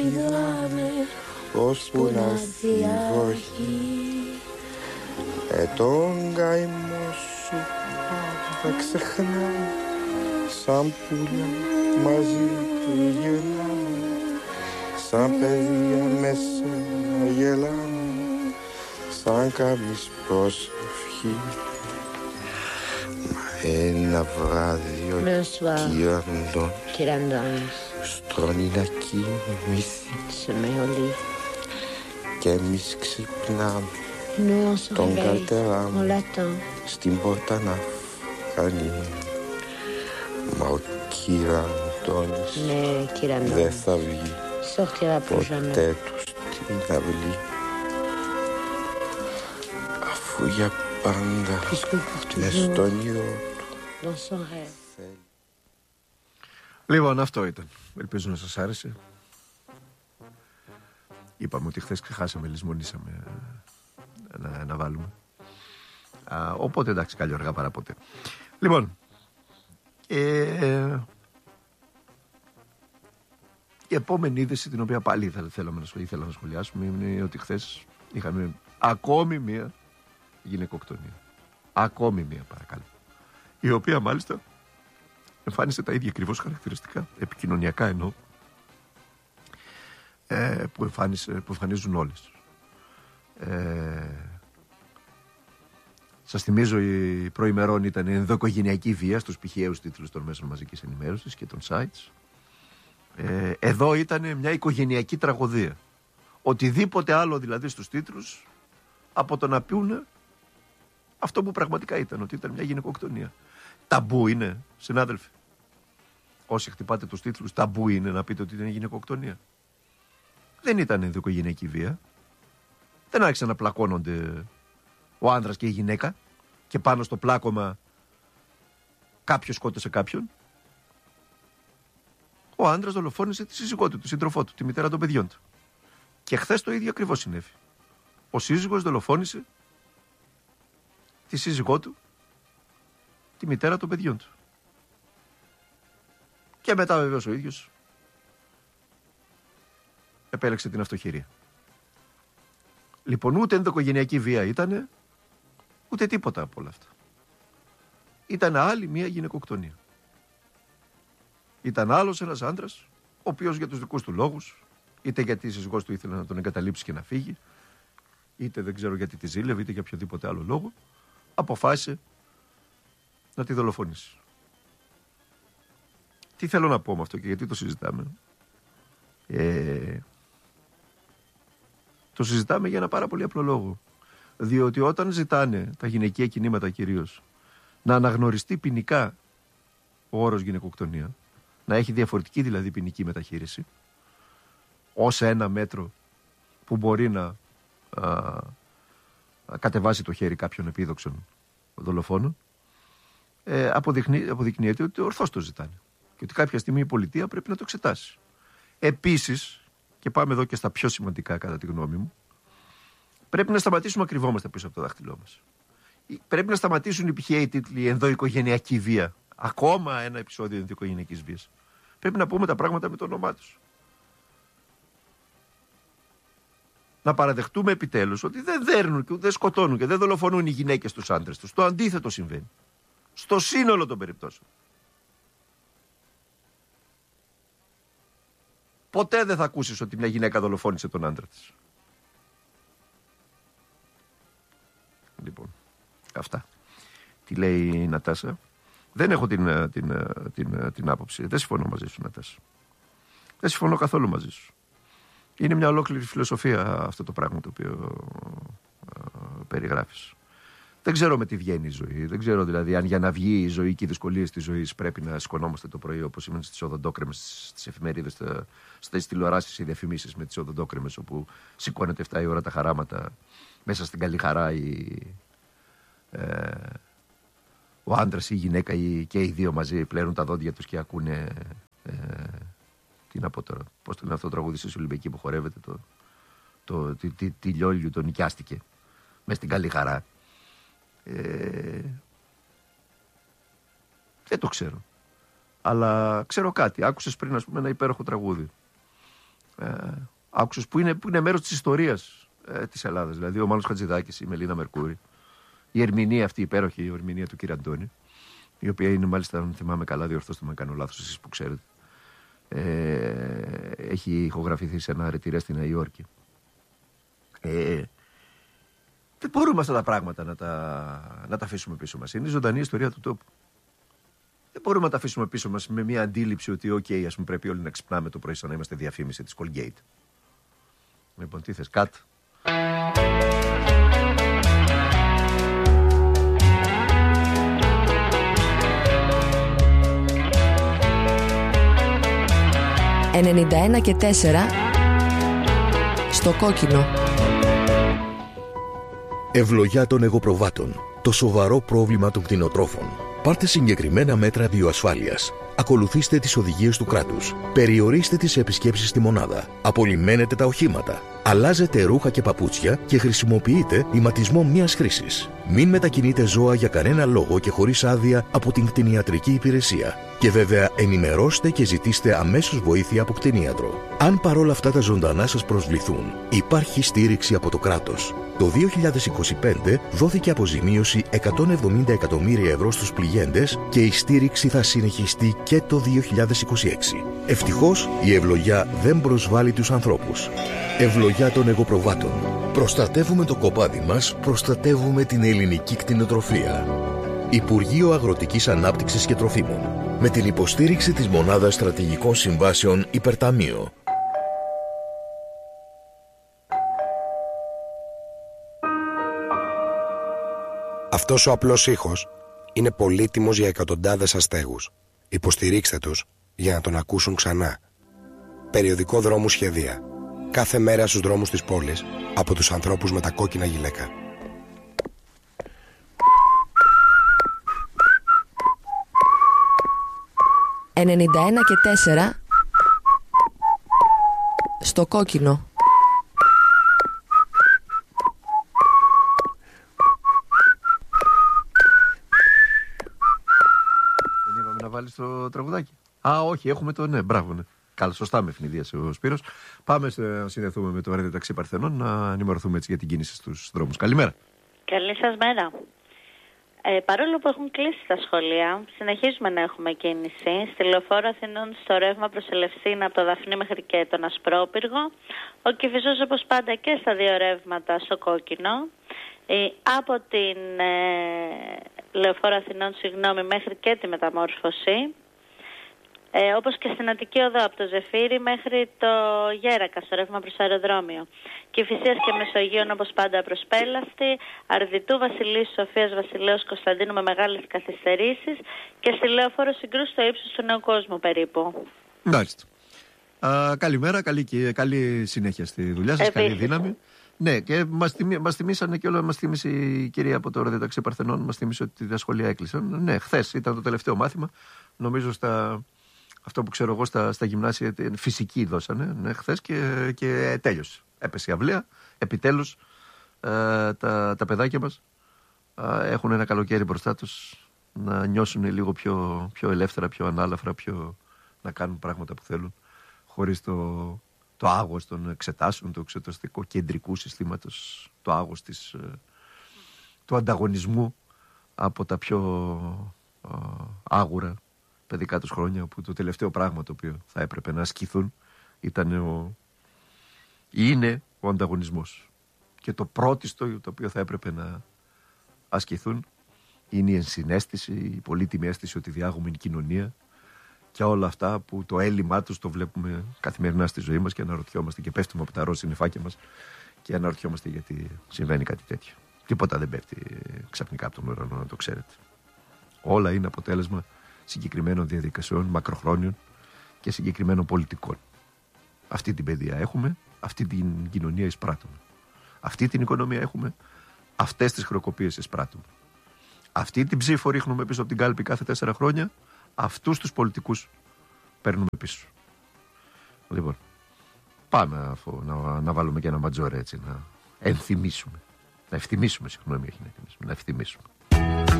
χαϊδάμε, ώσπου να έρθει η βροχή. Τον καημό σου θα ξεχνάμε, σαν πουλιά μαζί του γελάμε, σαν παιδιά μέσα γελάμε, σαν καμής προσευχή. Μα ένα βράδυ ο Κυραντώνης στρώνει να κοιμηθεί και εμείς ξυπνάμε τον καλτερά μου στην πόρτα να φανεί. Μα ο Κυραντώνης δεν θα βγει ποτέ του στην αυλή, αφού για πάντα μες στον όνειρο του. Λοιπόν, αυτό ήταν. Ελπίζω να σας άρεσε. Είπαμε ότι χθες ξεχάσαμε, λησμονήσαμε να βάλουμε. Οπότε εντάξει, καλή αργά παρά ποτέ. Λοιπόν, η επόμενη είδηση, την οποία πάλι ήθελα να σχολιάσουμε, είναι ότι χθες είχαμε ακόμη μία γυναικοκτονία. Ακόμη μία, παρακαλώ. Η οποία μάλιστα εμφάνισε τα ίδια ακριβώς χαρακτηριστικά, επικοινωνιακά εννοώ, που εμφανίζουν όλες. Σας θυμίζω, η προημερών ήταν ενδοοικογενειακή βία στους πηχαίους τίτλους των μέσων μαζικής ενημέρωσης και των sites. Εδώ ήταν μια οικογενειακή τραγωδία. Οτιδήποτε άλλο δηλαδή στους τίτλους από το να πούνε αυτό που πραγματικά ήταν, ότι ήταν μια γυναικοκτονία. Ταμπού είναι, συνάδελφοι? Όσοι χτυπάτε τους τίτλους, ταμπού είναι να πείτε ότι ήταν γυναικοκτονία? Δεν ήταν ενδοοικογενειακή βία. Δεν άρχισαν να πλακώνονται ο άνδρας και η γυναίκα και πάνω στο πλάκωμα κάποιος σκότωσε κάποιον. Ο άνδρας δολοφόνησε τη σύζυγό του, τη σύντροφό του, τη μητέρα των παιδιών του. Και χθες το ίδιο ακριβώς συνέβη. Ο σύζυγος δολοφόνησε τη σύζυγό του, τη μητέρα των παιδιών του. Και μετά βεβαίως ο ίδιος επέλεξε την αυτοχειρία. Λοιπόν, ούτε ενδοοικογενειακή βία ήτανε, ούτε τίποτα από όλα αυτά. Ήταν άλλη μία γυναικοκτονία. Ήταν άλλος ένας άντρας, ο οποίος για τους δικούς του λόγους, είτε γιατί η σύζυγός του ήθελε να τον εγκαταλείψει και να φύγει, είτε δεν ξέρω γιατί τη ζήλευε, είτε για οποιοδήποτε άλλο λόγο, αποφάσισε να τη δολοφονήσει. Τι θέλω να πω με αυτό και γιατί το συζητάμε? Το συζητάμε για ένα πάρα πολύ απλό λόγο. Διότι όταν ζητάνε τα γυναικεία κινήματα κυρίως να αναγνωριστεί ποινικά ο όρος γυναικοκτονία, να έχει διαφορετική δηλαδή ποινική μεταχείριση, ως ένα μέτρο που μπορεί να κατεβάσει το χέρι κάποιων επίδοξων δολοφόνων, αποδεικνύεται ότι ορθώς το ζητάνε και ότι κάποια στιγμή η πολιτεία πρέπει να το εξετάσει. Επίσης, και πάμε εδώ και στα πιο σημαντικά κατά τη γνώμη μου, πρέπει να σταματήσουμε να κρυβόμαστε πίσω από το δάχτυλό μας. Πρέπει να σταματήσουν οι πηχαίοι τίτλοι ενδοοικογενειακή βία. Ακόμα ένα επεισόδιο ενδοοικογενειακής βίας. Πρέπει να πούμε τα πράγματα με το όνομά τους. Να παραδεχτούμε επιτέλους ότι δεν δέρνουν και δεν σκοτώνουν και δεν δολοφονούν οι γυναίκες τους άντρες τους. Το αντίθετο συμβαίνει. Στο σύνολο των περιπτώσεων. Ποτέ δεν θα ακούσεις ότι μια γυναίκα δολοφόνησε τον άντρα της. Λοιπόν, αυτά. Τι λέει η Νατάσα? Δεν έχω την άποψη. Δεν συμφωνώ μαζί σου, Νατάσα. Δεν συμφωνώ καθόλου μαζί σου. Είναι μια ολόκληρη φιλοσοφία αυτό το πράγμα το οποίο περιγράφεις. Δεν ξέρω με τι βγαίνει η ζωή. Δεν ξέρω δηλαδή αν για να βγει η ζωή και οι δυσκολίες της ζωής πρέπει να σηκωνόμαστε το πρωί όπως σημαίνει στις οδοντόκρεμες, στις εφημερίδες, στις τηλεοράσεις, οι διαφημίσεις με τις οδοντόκρεμες, όπου σηκώνεται 7 η ώρα τα χαράματα, μέσα στην καλή χαρά ο άντρας ή η γυναίκα και οι δύο μαζί πλένουν τα δόντια τους και ακούνε. Τι να πω τώρα, πώς το λένε αυτό το τραγούδι στη Ολυμπιακή που χορεύεται, τη Λιόλιου τον νοικιάστηκε μες στην καλή χαρά. Δεν το ξέρω. Αλλά ξέρω κάτι. Άκουσες πριν, ας πούμε, ένα υπέροχο τραγούδι. άκουσες, που είναι μέρος της ιστορίας της Ελλάδας. Δηλαδή ο Μάνος Χατζηδάκης, η Μελίνα Μερκούρη, η ερμηνεία αυτή υπέροχη, η ερμηνεία του κ. Αντώνη, η οποία είναι μάλιστα, αν θυμάμαι καλά, διορθώστε με κάνω λάθος εσείς που ξέρετε, έχει ηχογραφηθεί σε ένα ρετυρέ στη Νέα Υόρκη. Δεν μπορούμε αυτά τα πράγματα να τα αφήσουμε πίσω μας. Είναι η ζωντανή ιστορία του τόπου. Δεν μπορούμε να τα αφήσουμε πίσω μας με μια αντίληψη ότι ας πούμε, πρέπει όλοι να ξυπνάμε το πρωί σαν να είμαστε διαφήμιση της Colgate. Λοιπόν, τι θες, Κατ. «91 και 4» στο κόκκινο. Ευλογιά των εγωπροβάτων. Το σοβαρό πρόβλημα των κτηνοτρόφων. Πάρτε συγκεκριμένα μέτρα βιοασφάλειας. Ακολουθήστε τις οδηγίες του κράτους. Περιορίστε τις επισκέψεις στη μονάδα. Απολυμμένετε τα οχήματα. Αλλάζετε ρούχα και παπούτσια και χρησιμοποιείτε ηματισμό μίας χρήσης. Μην μετακινείτε ζώα για κανένα λόγο και χωρίς άδεια από την κτηνιατρική υπηρεσία. Και βέβαια ενημερώστε και ζητήστε αμέσως βοήθεια από κτηνίατρο. Αν παρόλα αυτά τα ζωντανά σας προσβληθούν, υπάρχει στήριξη από το κράτος. Το 2025 δόθηκε αποζημίωση 170 εκατομμύρια ευρώ στους πληγέντες και η στήριξη θα συνεχιστεί και το 2026. Ευτυχώς η ευλογιά δεν προσβάλλει τους ανθρώπους. Ευλογιά των εγωπροβάτων. Προστατεύουμε το κοπάδι μας, προστατεύουμε την ελληνική κτηνοτροφία. Υπουργείο Αγροτικής Ανάπτυξης και Τροφίμων. Με την υποστήριξη της Μονάδας Στρατηγικών Συμβάσεων Υπερταμείο. Αυτός ο απλός ήχος είναι πολύτιμος για εκατοντάδες αστέγους. Υποστηρίξτε τους για να τον ακούσουν ξανά. Περιοδικό Δρόμου Σχεδία. Κάθε μέρα στους δρόμους της πόλης από τους ανθρώπους με τα κόκκινα γυλαίκα. «91 και 4» στο κόκκινο. Δεν είπαμε να βάλεις το τραγουδάκι? Α, όχι, έχουμε το ναι, μπράβο, ναι. Καλά, σωστά με ευνηδίασε ο Σπύρος. Πάμε να συνδεθούμε με το ραδιοταξί Παρθενών να ενημερωθούμε έτσι για την κίνηση στους δρόμους. Καλημέρα. Καλή σας μέρα. Παρόλο που έχουν κλείσει τα σχολεία, συνεχίζουμε να έχουμε κίνηση. Στη Λεωφόρο Αθηνών στο ρεύμα προς Ελευσίνα από το Δαφνί μέχρι και τον Ασπρόπυργο. Ο Κηφισός όπως πάντα και στα δύο ρεύματα στο κόκκινο. Από την Λεωφόρο Αθηνών μέχρι και τη Μεταμόρφωση. Όπως και στην Αττική Οδό από το Ζεφύρι μέχρι το Γέρακα στο ρεύμα προς αεροδρόμιο. Κηφισίας και Μεσογείων όπως πάντα προσπέλαστη, Αρδιτού, Βασιλείου, Σοφίας, Βασιλέως, Κωνσταντίνου με μεγάλες καθυστερήσεις και στη Λεωφόρο Συγκρού στο ύψος του Νέου Κόσμου περίπου. Μάλιστα. Καλημέρα, καλή συνέχεια στη δουλειά σας, καλή δύναμη. Ναι, και μας θυμήσανε και όλα, μας θύμισε η κυρία από το ραδιοταξί Παρθενών, μας θύμισε ότι τα σχολεία έκλεισαν. Ναι, χθες ήταν το τελευταίο μάθημα, νομίζω αυτό που ξέρω εγώ στα γυμνάσια φυσική δώσανε, ναι, χθες και τέλειωσε. Έπεσε η αυλαία, επιτέλους τα παιδάκια μας έχουν ένα καλοκαίρι μπροστά τους να νιώσουν λίγο πιο ελεύθερα, πιο ανάλαφρα, να κάνουν πράγματα που θέλουν, χωρίς το άγχος των εξετάσεων, του εξεταστικού κεντρικού συστήματος, το άγχος του ανταγωνισμού από τα πιο άγουρα παιδικά τους χρόνια, που το τελευταίο πράγμα το οποίο θα έπρεπε να ασκηθούν είναι ο ανταγωνισμός. Και το πρώτιστο το οποίο θα έπρεπε να ασκηθούν είναι η ενσυναίσθηση, η πολύτιμη αίσθηση ότι διάγουμε την κοινωνία και όλα αυτά που το έλλειμμά τους το βλέπουμε καθημερινά στη ζωή μας και αναρωτιόμαστε και πέφτουμε από τα ροζ συννεφάκια μας και αναρωτιόμαστε γιατί συμβαίνει κάτι τέτοιο. Τίποτα δεν πέφτει ξαφνικά από τον ουρανό, να το ξέρετε. Όλα είναι αποτέλεσμα συγκεκριμένων διαδικασιών, μακροχρόνιων και συγκεκριμένων πολιτικών. Αυτή την παιδεία έχουμε, αυτή την κοινωνία εισπράττουμε. Αυτή την οικονομία έχουμε, αυτές τις χρεοκοπίες εισπράττουμε. Αυτή την ψήφο ρίχνουμε πίσω από την κάλπη κάθε 4 χρόνια, αυτούς τους πολιτικούς παίρνουμε πίσω. Λοιπόν, πάμε να βάλουμε και ένα ματζόρε έτσι, να ευθυμίσουμε. Να ευθυμίσουμε, συγγνώμη, όχι να ευθυμίσουμε. Να ευθυμίσουμε.